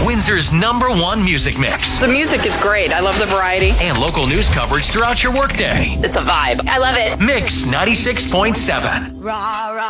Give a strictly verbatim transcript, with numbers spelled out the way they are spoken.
Windsor's number one music mix. The music is great. I love the variety. And local news coverage throughout your workday. It's a vibe. I love it. Mix ninety-six point seven. Rah, rah.